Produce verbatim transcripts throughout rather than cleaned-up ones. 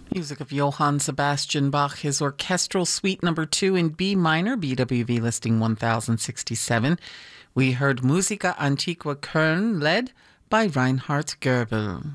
Music of Johann Sebastian Bach, his orchestral suite number two in B minor, B W V listing one thousand sixty-seven. We heard Musica Antiqua Köln, led by Reinhard Goebel.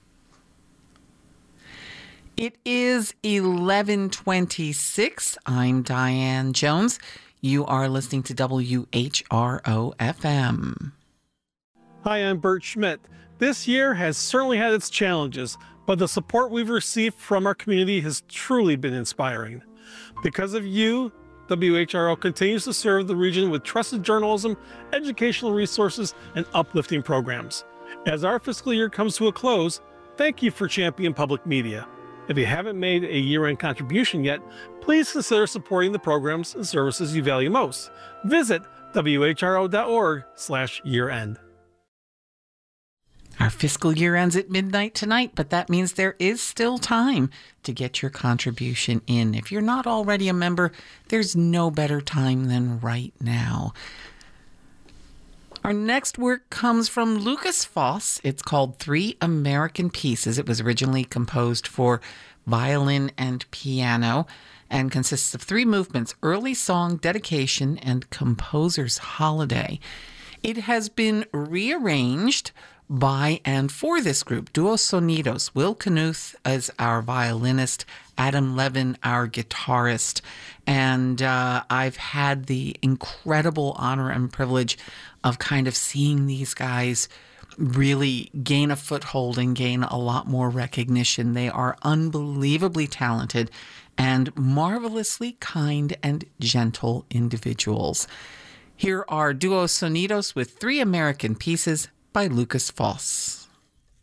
It is eleven twenty-six. I'm Diane Jones. You are listening to W H R O F M. Hi, I'm Bert Schmidt. This year has certainly had its challenges, but the support we've received from our community has truly been inspiring. Because of you, W H R O continues to serve the region with trusted journalism, educational resources, and uplifting programs. As our fiscal year comes to a close, thank you for championing public media. If you haven't made a year-end contribution yet, please consider supporting the programs and services you value most. Visit W H R O dot org slash year end. Our fiscal year ends at midnight tonight, but that means there is still time to get your contribution in. If you're not already a member, there's no better time than right now. Our next work comes from Lukas Foss. It's called Three American Pieces. It was originally composed for violin and piano and consists of three movements: early song, dedication, and composer's holiday. It has been rearranged by and for this group, Duo Sonidos. Will Knuth is our violinist, Adam Levin, our guitarist, and uh, I've had the incredible honor and privilege of kind of seeing these guys really gain a foothold and gain a lot more recognition. They are unbelievably talented and marvelously kind and gentle individuals. Here are Duo Sonidos with Three American Pieces by Lukas Foss.